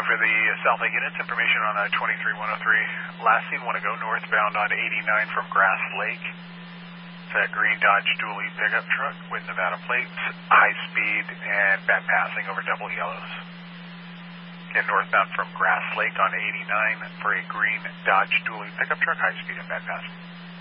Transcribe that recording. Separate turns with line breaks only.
for the South Lake units. Information on 23103. Last seen, want to go northbound on 89 from Grass Lake. It's a green Dodge dually pickup truck with Nevada plates, high speed, and bad passing over double yellows. Again, northbound from Grass Lake on 89 for a green Dodge dually pickup truck, high speed and bad passing.